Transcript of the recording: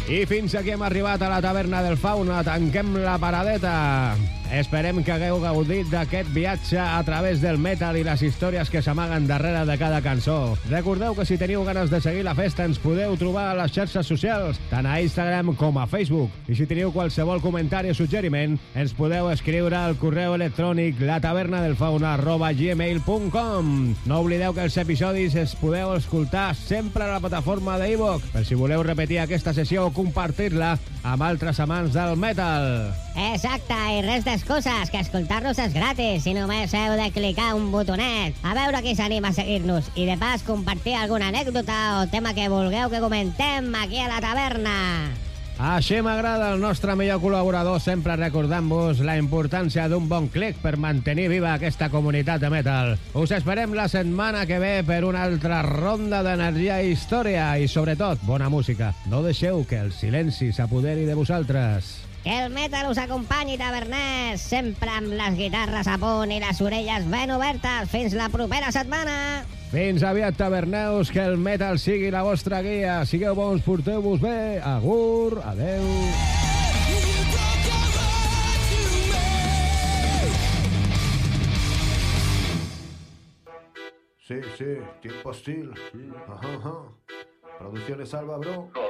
I fins aquí hem arribat a la taverna del Fauna. Tanquem la paradeta. Esperem que hagueu gaudit d'aquest viatge a través del metal i les històries que s'amaguen darrere de cada cançó. Recordeu que si teniu ganes de seguir la festa ens podeu trobar a les xarxes socials, tant a Instagram com a Facebook. I si teniu qualsevol comentari o suggeriment, ens podeu escriure al correu electrònic latavernadelfauna@gmail.com. No oblideu que els episodis es podeu escoltar sempre a la plataforma d'iVoox, per si voleu repetir aquesta sessió o compartir-la amb altres amants del metal. Exacte, i res d'excuses, que escoltar-nos és gratis i només heu de clicar un botonet. A veure qui s'anima a seguir-nos i de pas compartir alguna anècdota o tema que vulgueu que comentem aquí a la taverna. Així m'agrada el nostre millor col·laborador, sempre recordant-vos la importància d'un bon clic per mantenir viva aquesta comunitat de metal. Us esperem la setmana que ve per una altra ronda d'energia i història i, sobretot, bona música. No deixeu que el silenci s'apoderi de vosaltres. Que el metal us acompanyi, taverners, sempre amb les guitarres a punt i les orelles ben obertes. Fins la propera setmana! Fins aviat, taverneus, que el metal sigui la vostra guia. Sigueu bons, porteu-vos bé. Agur, adeu. Sí, tiempo hostil. Ajá. Producciones Alba, bro.